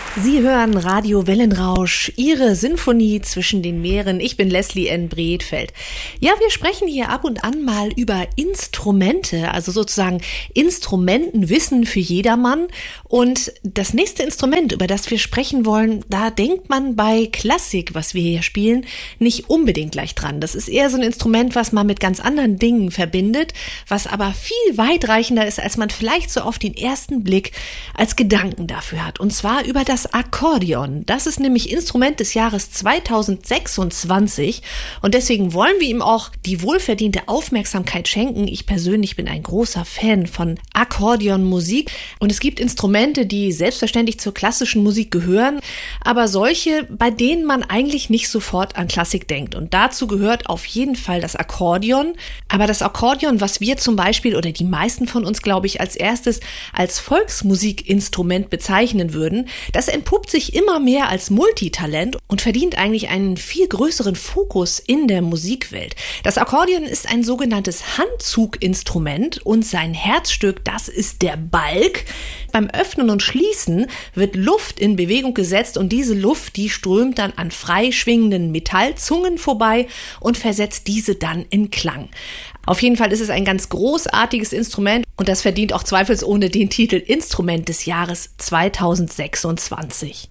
Sie hören Radio Wellenrausch, Ihre Sinfonie zwischen den Meeren. Ich bin Leslie N. Bredfeld. Ja, wir sprechen hier ab und an mal über Instrumente, also sozusagen Instrumentenwissen für jedermann. Und das nächste Instrument, über das wir sprechen wollen, da denkt man bei Klassik, was wir hier spielen, nicht unbedingt gleich dran. Das ist eher so ein Instrument, was man mit ganz anderen Dingen verbindet, was aber viel weitreichender ist, als man vielleicht so auf den ersten Blick als Gedanken dafür hat. Und zwar über das Akkordeon. Das ist nämlich Instrument des Jahres 2026 und deswegen wollen wir ihm auch die wohlverdiente Aufmerksamkeit schenken. Ich persönlich bin ein großer Fan von Akkordeonmusik und es gibt Instrumente, die selbstverständlich zur klassischen Musik gehören, aber solche, bei denen man eigentlich nicht sofort an Klassik denkt. Und dazu gehört auf jeden Fall das Akkordeon. Aber das Akkordeon, was wir zum Beispiel oder die meisten von uns, glaube ich, als erstes als Volksmusikinstrument bezeichnen würden, das entpuppt sich immer mehr als Multitalent und verdient eigentlich einen viel größeren Fokus in der Musikwelt. Das Akkordeon ist ein sogenanntes Handzuginstrument und sein Herzstück, das ist der Balg. Beim Öffnen und Schließen wird Luft in Bewegung gesetzt und diese Luft, die strömt dann an frei schwingenden Metallzungen vorbei und versetzt diese dann in Klang. Auf jeden Fall ist es ein ganz großartiges Instrument und das verdient auch zweifelsohne den Titel Instrument des Jahres 2026.